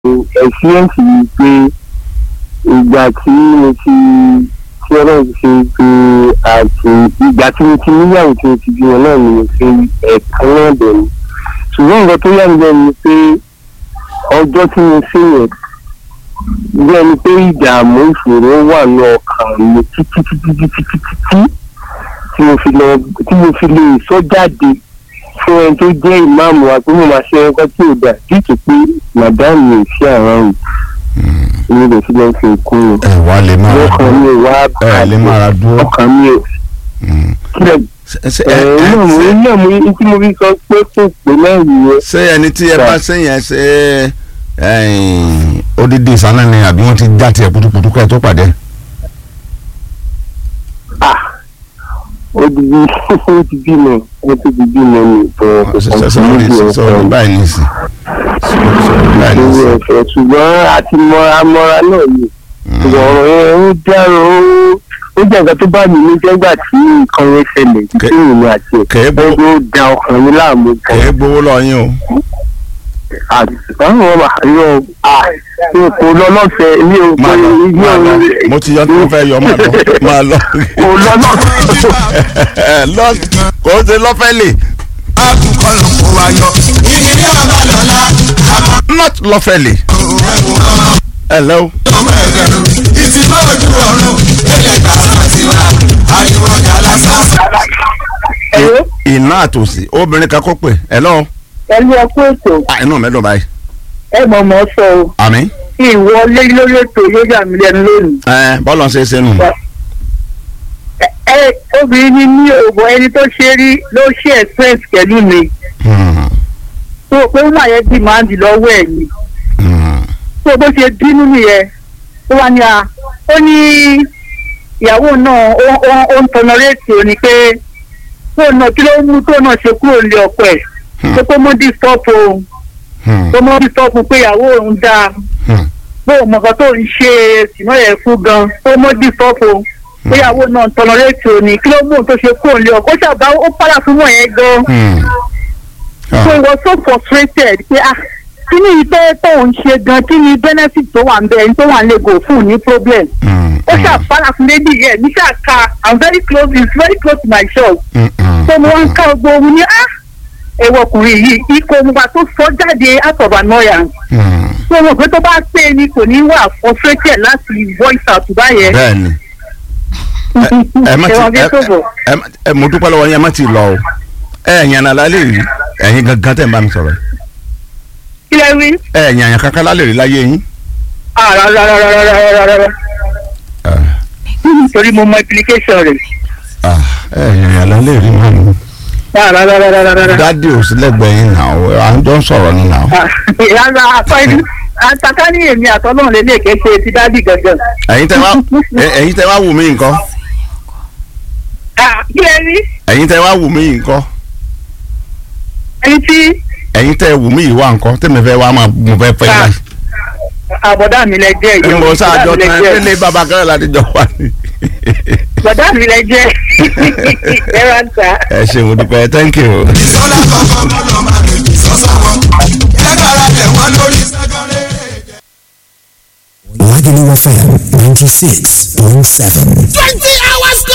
ẹ̀sìyẹ́ǹsì yìí pé ìgbà tí mo ti tí ọlọ́run ṣe pé àti ìgbà tí mo ti níyàwó tí mo ti bímọ náà ni mo fi ẹ̀kan náà bẹ̀ mí ṣùgbọ́n nǹkan tó yà mí lẹ́nu ni pé ọjọ́ tí mo ṣe yẹn bí ẹni pé ìdààmú ìṣòro wà ní ọkàn mi títí tí mo fi lè sọ jáde fún ẹni tó jẹ́ ìmáàmù wa pé mo máa ṣe ẹ̀kọ́ tí ò dà díìtì pé màdáàmù ò sí àwọn yìí ní ìdè sílẹ̀ ń fi kú o. ẹ wà lè máa ra ọkàn mi ò wá ẹ lè máa ra dúró. ọkàn mi ò. náà mo tí mo fi sọ pé kò pé mẹ́rin yẹn. ṣé ẹni tí ẹ bá sẹ́yìn ẹ ṣe odidi ìsáná ni àbí wọ́n ti já tiẹ̀ putuputu kẹ́ ẹ tó pàdé. ó ti bímọ ní ìbọn sọ̀rọ̀ báyìí nìsín. ṣùgbọ́n àti mọ́ra náà ni ọ̀rọ̀ yẹn ó dárò ó jẹ́ nǹkan tó bá mi ní jẹ́gbà tí nǹkan yẹn ṣẹlẹ̀ tí èmi àti ẹ̀ ó da ọkàn mi láàmú kan. kẹ́ ẹ gbowó lọ yín o. àwọn ọmọ àyọ kò lọ lọ́fẹ̀ẹ́ ní o. mo ti yọ tí mo fẹ́ yọ máa lọ. kò lọ lọ́fẹ̀ẹ́. kò ṣe lọ́fẹ̀ẹ́ lè. akùkọ ló kó wa yọ. ìdílé ọba lọ́la. not lọ́fẹ̀ẹ́ lè. hello. ọmọ ẹgbẹ̀rún ìtìmọ̀ ojú ọ̀run ẹ̀yẹ gbàgbọ́ tiwa ariwo ọjà lásán. iná àtòsí obìnrin kan kó pè hello. ẹni ọkọ ètò. inú mi dùn báyìí. ẹ mọ̀ mọ́ sọ o. àmín. ìwọlé lórí ètò lórí àmì lẹ́nu lónìí. bọ́ọ̀lù ṣe é ṣe nù. obìnrin ni ní òògùn ẹni tó ṣe rí ló ṣe express pẹ̀lú mi. tó o pé wọ́n yẹn dìmáàndì lọ́wọ́ ẹ̀ ni. tó o bó ṣe bínú nìyẹn tó wá ní a ó ní ìyàwó náà ó ń tọ̀nà réètì ò ní pé tó náà kí ló mú tó náà ṣe kúrò ní ọkọ ẹ̀ tó kó mọ́ dìstọ́pù òun tó mọ́ dìstọ́pù pé ìyàwó òun dáa bó o mọ̀kàn tó ń ṣe ìsìnà yẹn fún gan tó mọ́ dìstọ́pù òun pé ìyàwó náà tọ̀nà réètì ò ní kí ló mú tó ṣe kúrò ní ọkọ ó ṣàbá ó pàdà fún mọ̀ yẹn gan so he was so frustrated pé kí ni ìtẹ́ tó ń ṣe gan kí ni benefit tó wà ń bẹ ẹni tó wà ń lè gò fún ní problem ó ṣàpàdà fún lady yẹn ní ṣàkà I'm very close it's very close to my shop so mo wá ń ká gbogbo ohun ní ẹwọ ọkùnrin yìí ikọ̀ òmùgbà tó sọ jáde out of annoyance so mo pé tó bá pé ni kò ní wà frustrated láti voice out báyẹn. bẹ́ẹ̀ni mo dúpẹ́ lọ́wọ́ yẹn ẹ má ti lọ o ẹ̀yàn náà lálẹ́ rí ẹ̀yin gangan tẹ̀ ń bá mi sọ̀rọ̀ kí lẹ wí. ẹ̀yàn kankan lálẹ́ rí láyé yín. rárá torí mo mọ implication rẹ̀. ẹ̀yàn lálẹ́ rí wọn ni. dádì ò sí lẹ́gbẹ̀ẹ́ yín náà à ń jọ ń sọ̀rọ̀ ni náà. rárá àtàkà ní èmi àtọ́nà lélẹ̀ kéṣe ti dádì gangan. ẹ̀yin tẹ́ wá wù mí nǹkan. kí lẹ rí. ẹ̀yin tẹ́ wá wù mí nǹkan. ẹ̀yin tẹ́ wù mí ìwà nǹkan tẹ́mi fẹ́ wá máa mo fẹ́ fẹ́ láì. àbọ̀dá mi lẹ jẹ́ ìjọba. ìmọ̀ sáájọ tán ilé bàbá kẹrẹ láti jọ wà ní. bọ̀dá mi lẹ jẹ́ ẹ wá ta. ẹ ṣe mo dúpẹ́ thank you. ìsọlá kọ̀ọ̀kan mọ́ lọ́ọ́ máa lè jù sọ́sọ́ wọn. ẹgbàá rẹ̀ wọ́n lórí sẹ́kọ̀rẹ́. Lagelu FM 96.7.